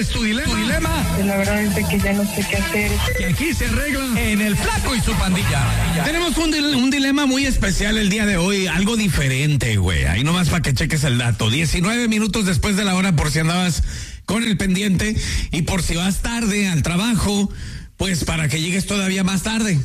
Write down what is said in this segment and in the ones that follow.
es tu dilema? La verdad es de que ya no sé qué hacer. Que aquí se arregla en El Flaco y su pandilla. Tenemos un dilema muy especial el día de hoy, algo diferente, güey. Ahí nomás para que cheques el dato. 19 minutos después de la hora, por si andabas con el pendiente y por si vas tarde al trabajo, pues para que llegues todavía más tarde.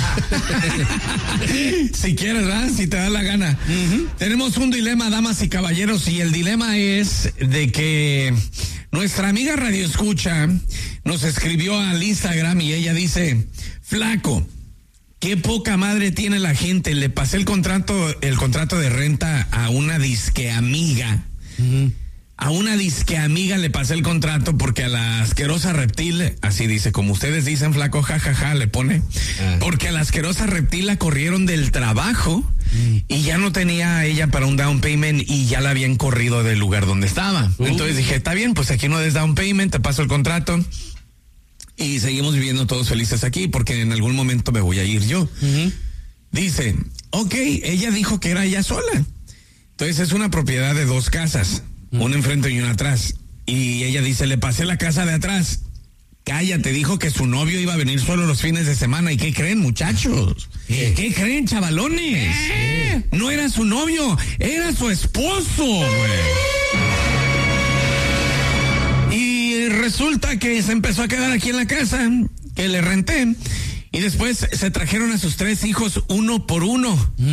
Si quieres, ¿verdad? Si te da la gana. Tenemos un dilema, damas y caballeros, y el dilema es de que nuestra amiga Radio Escucha nos escribió al Instagram y ella dice: Flaco, qué poca madre tiene la gente. Le pasé el contrato de renta a una disque amiga. A una disque amiga le pasé el contrato porque a la asquerosa reptil, así dice, como ustedes dicen, Flaco, jajaja, le pone, porque a la asquerosa reptil la corrieron del trabajo y ya no tenía ella para un down payment y ya la habían corrido del lugar donde estaba. Entonces dije, está bien, pues aquí no des down payment, te paso el contrato y seguimos viviendo todos felices aquí porque en algún momento me voy a ir yo. Dice, ok, ella dijo que era ella sola. Entonces es una propiedad de 2 casas. Una enfrente y una atrás. Y ella dice, le pasé la casa de atrás. Cállate, dijo que su novio iba a venir solo los fines de semana. ¿Y qué creen, muchachos? ¿Qué creen, chavalones? No era su novio, era su esposo, güey. Y resulta que se empezó a quedar aquí en la casa, que le renté. Y después se trajeron a sus 3 hijos uno por uno.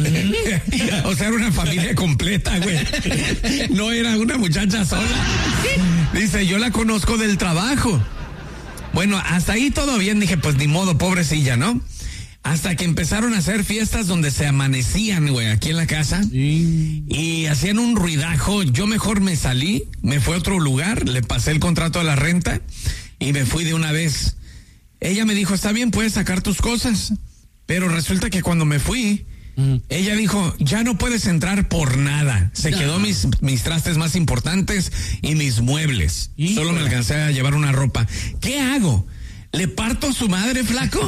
O sea, era una familia completa, güey. No era una muchacha sola. Dice, yo la conozco del trabajo. Bueno, hasta ahí todo bien. Dije, pues ni modo, pobrecilla, ¿no? Hasta que empezaron a hacer fiestas donde se amanecían, güey, aquí en la casa. Y hacían un ruidajo. Yo mejor me salí, me fui a otro lugar, le pasé el contrato a la renta y me fui de una vez. Ella me dijo, está bien, puedes sacar tus cosas. Pero resulta que cuando me fui, ella dijo, ya no puedes entrar por nada. Se quedó mis trastes más importantes y mis muebles. Solo me alcancé a llevar una ropa. ¿Qué hago? ¿Le parto a su madre, Flaco?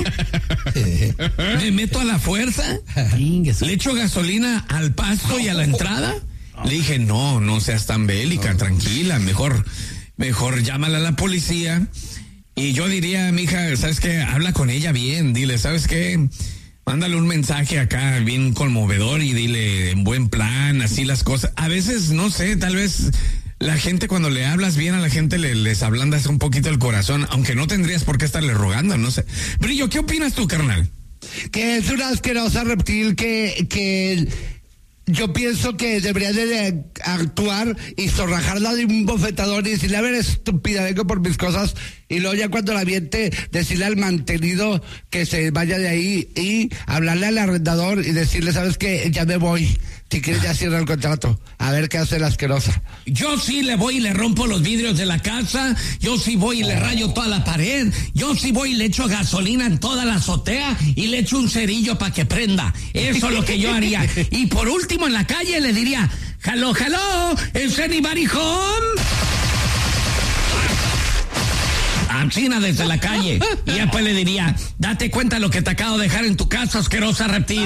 ¿Me meto a la fuerza? ¿Le echo gasolina al pasto y a la entrada? Le dije, no seas tan bélica, tranquila, mejor llámala a la policía. Y yo diría, mija, ¿sabes qué? Habla con ella bien, dile, ¿sabes qué? Mándale un mensaje acá bien conmovedor y dile en buen plan, así las cosas. A veces, no sé, tal vez la gente cuando le hablas bien a la gente les ablandas un poquito el corazón, aunque no tendrías por qué estarle rogando, no sé. Brillo, ¿qué opinas tú, carnal? Que es una asquerosa reptil que yo pienso que debería de actuar y zorrajarla de un bofetador y decirle, a ver, estúpida, vengo por mis cosas. Y luego ya cuando la aviente, decirle al mantenido que se vaya de ahí y hablarle al arrendador y decirle, ¿sabes qué? Ya me voy. Si quieres ya cierra el contrato. A ver qué hace la asquerosa. Yo sí le voy y le rompo los vidrios de la casa. Yo sí voy y le rayo toda la pared. Yo sí voy y le echo gasolina en toda la azotea y le echo un cerillo para que prenda. Eso es lo que yo haría. Y por último en la calle le diría, hello, ¿is anybody home? A China desde la calle. Y después le diría, date cuenta lo que te acabo de dejar en tu casa, asquerosa reptil.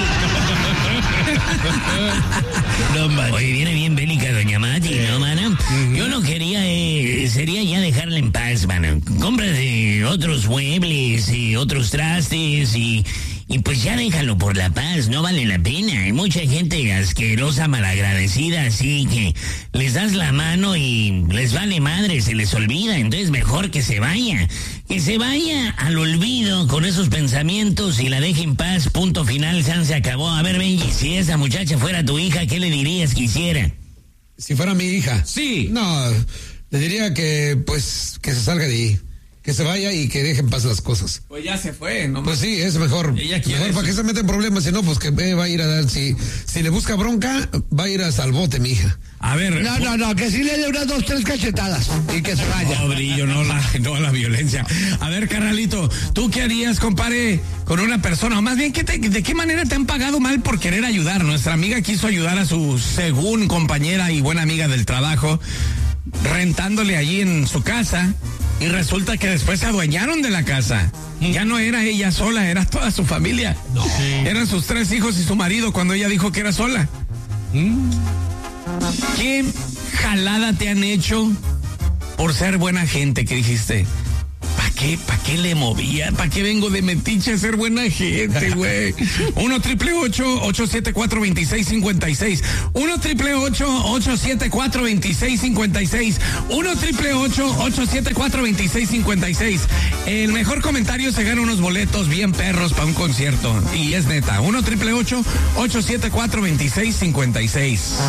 No, oye, viene bien bélica doña Mati, ¿no, mano? Yo no quería, sería ya dejarla en paz, mano. Cómprate otros muebles y otros trastes y pues ya déjalo por la paz, no vale la pena. Hay mucha gente asquerosa, malagradecida, así que les das la mano y les vale madre, se les olvida. Entonces mejor que se vaya al olvido con esos pensamientos y la deje en paz, punto final, se acabó. A ver, Benji, si esa muchacha fuera tu hija, ¿qué le dirías que hiciera? Si fuera mi hija. Sí. No, le diría que se salga de ahí. Que se vaya y que deje en paz las cosas. Pues ya se fue, ¿no? Pues sí, es mejor. Ella quiere mejor para que se meta en problemas, si no, pues que va a ir a dar, si le busca bronca, va a ir hasta el bote, mi hija. A ver. No, que sí le dé unas 2, 3 cachetadas y que se vaya. No, Brillo, no la violencia. A ver, carnalito, ¿tú qué harías, compadre, con una persona? O más bien, ¿de qué manera te han pagado mal por querer ayudar? Nuestra amiga quiso ayudar a su según compañera y buena amiga del trabajo, rentándole allí en su casa. Y resulta que después se adueñaron de la casa. Ya no era ella sola, era toda su familia. No. Eran sus 3 hijos y su marido cuando ella dijo que era sola. ¿Qué jalada te han hecho por ser buena gente, que dijiste, ¿Para qué le movía? ¿Para qué vengo de metiche a ser buena gente, güey? 1-888-874-2656. 1-888-874-2656. 1-888-874-2656. El mejor comentario se gana unos boletos bien perros para un concierto. Y es neta. 1-888-874-2656.